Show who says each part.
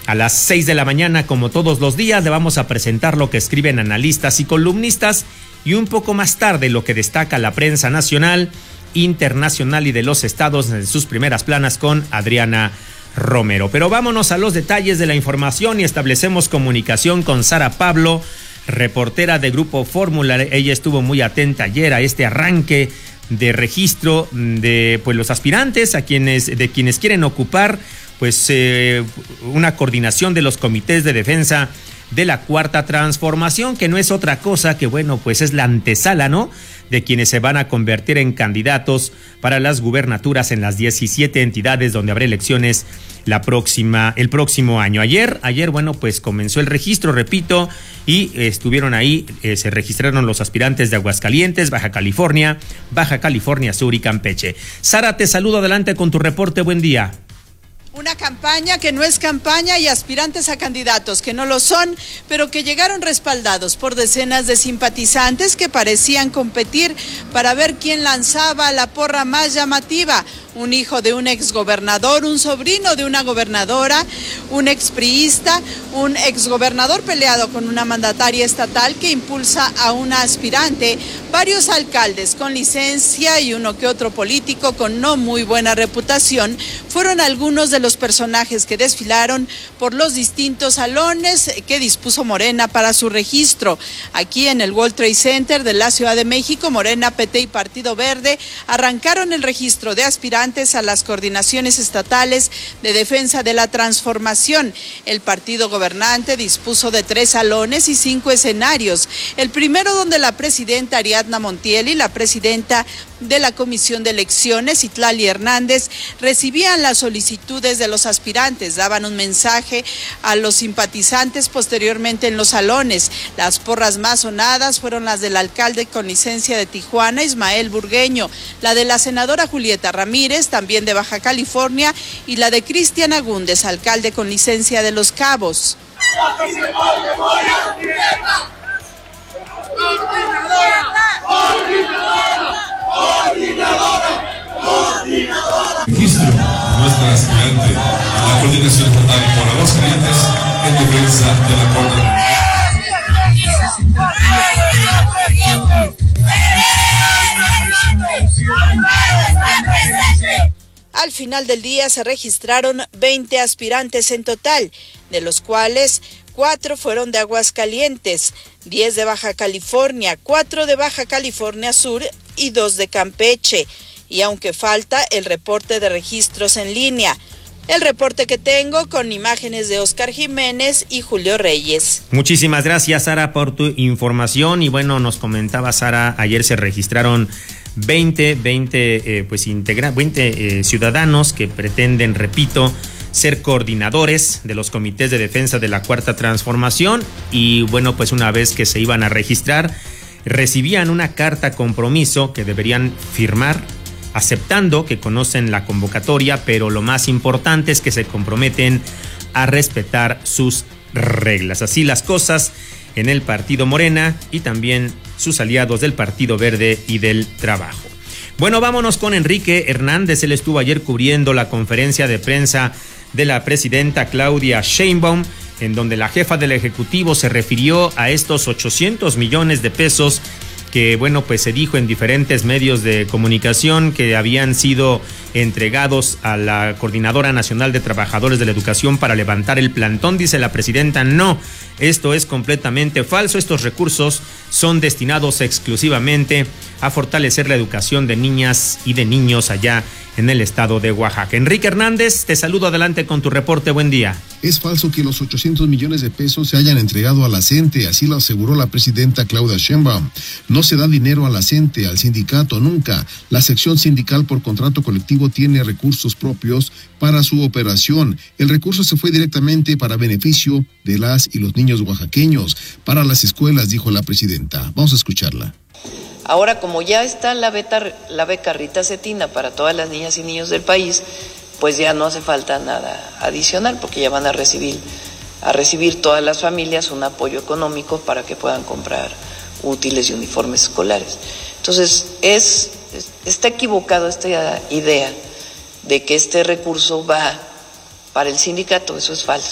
Speaker 1: A las 6 de la mañana, como todos los días, le vamos a presentar lo que escriben analistas y columnistas y un poco más tarde lo que destaca la prensa nacional, internacional y de los estados en sus primeras planas con Adriana Romero. Pero vámonos a los detalles de la información y establecemos comunicación con Sara Pablo, reportera de Grupo Fórmula. Ella estuvo muy atenta ayer a este arranque de registro de los aspirantes de quienes quieren ocupar una coordinación de los comités de defensa de la Cuarta Transformación, que no es otra cosa que es la antesala, ¿no?, de quienes se van a convertir en candidatos para las gubernaturas en las 17 entidades donde habrá elecciones el próximo año. Ayer, comenzó el registro, repito, y estuvieron ahí, se registraron los aspirantes de Aguascalientes, Baja California Sur y Campeche. Sara, te saludo, adelante con tu reporte, buen día.
Speaker 2: Una campaña que no es campaña y aspirantes a candidatos que no lo son, pero que llegaron respaldados por decenas de simpatizantes que parecían competir para ver quién lanzaba la porra más llamativa. Un hijo de un exgobernador, un sobrino de una gobernadora, un expriista, un exgobernador peleado con una mandataria estatal que impulsa a una aspirante, varios alcaldes con licencia y uno que otro político con no muy buena reputación fueron algunos de los personajes que desfilaron por los distintos salones que dispuso Morena para su registro. Aquí en el World Trade Center de la Ciudad de México, Morena, PT y Partido Verde arrancaron el registro de aspirantes a las coordinaciones estatales de defensa de la transformación. El partido gobernante dispuso de 3 salones y 5 escenarios. El primero, donde la presidenta Ariadna Montiel y la presidenta de la Comisión de Elecciones, Itlali Hernández, recibían las solicitudes de los aspirantes, daban un mensaje a los simpatizantes posteriormente en los salones. Las porras más sonadas fueron las del alcalde con licencia de Tijuana, Ismael Burgueño, la de la senadora Julieta Ramírez, también de Baja California, y la de Cristian Agúndez, alcalde con licencia de Los Cabos.
Speaker 3: Registro nuestra aspirante a la coordinación estatal por Aguascalientes en defensa de la Cuarta.
Speaker 2: Al final del día se registraron 20 aspirantes en total, de los cuales 4 fueron de Aguascalientes, 10 de Baja California, 4 de Baja California Sur y 2 de Campeche. Y aunque falta el reporte de registros en línea, el reporte que tengo con imágenes de Oscar Jiménez y Julio Reyes.
Speaker 1: Muchísimas gracias, Sara, por tu información. Y nos comentaba Sara, ayer se registraron 20 ciudadanos que pretenden, repito, ser coordinadores de los comités de defensa de la Cuarta Transformación. Y una vez que se iban a registrar, recibían una carta compromiso que deberían firmar, aceptando que conocen la convocatoria, pero lo más importante es que se comprometen a respetar sus reglas. Así las cosas en el partido Morena y también sus aliados del Partido Verde y del Trabajo. Vámonos con Enrique Hernández. Él estuvo ayer cubriendo la conferencia de prensa de la presidenta Claudia Sheinbaum, en donde la jefa del Ejecutivo se refirió a estos 800 millones de pesos que se dijo en diferentes medios de comunicación que habían sido entregados a la Coordinadora Nacional de Trabajadores de la Educación para levantar el plantón. Dice la presidenta: no, esto es completamente falso. Estos recursos son destinados exclusivamente a fortalecer la educación de niñas y de niños allá en el estado de Oaxaca. Enrique Hernández, te saludo, adelante con tu reporte, buen día.
Speaker 4: Es falso que los 800 millones de pesos se hayan entregado a la CENTE, así lo aseguró la presidenta Claudia Sheinbaum. No se da dinero a la CENTE, al sindicato, nunca. La sección sindical por contrato colectivo tiene recursos propios para su operación. El recurso se fue directamente para beneficio de las y los niños oaxaqueños, para las escuelas, dijo la presidenta. Vamos a escucharla.
Speaker 5: Ahora, como ya está la beca Rita Cetina para todas las niñas y niños del país, pues ya no hace falta nada adicional, porque ya van a recibir todas las familias un apoyo económico para que puedan comprar útiles y uniformes escolares. Entonces, está equivocado esta idea de que este recurso va para el sindicato, eso es falso.